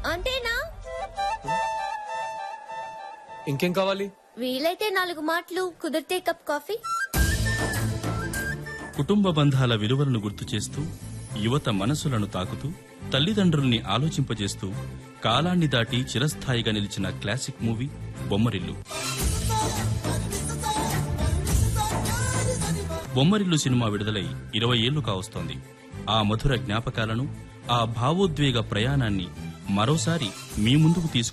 అంతేనా? ఇంకేం కావాలి? వీలైతే 4 మాటలు, కుదిరితే కప్ కాఫీ. కుటుంబ బంధాల విలువలను గుర్తు చేస్తూ, యువత మనసులను తాకుతూ, తల్లిదండ్రుల్ని ఆలోచింపజేస్తూ కాలాన్ని దాటి చిరస్థాయిగా నిలిచిన classic movie Bommarillu. Bommarillu cinema విడుదలై 20 ఏళ్లు కావస్తోంది. ఆ మధుర జ్ఞాపకాలను, ఆ భావోద్వేగ ప్రయాణాన్ని మరోసారి మీ ముందుకు తీసుకు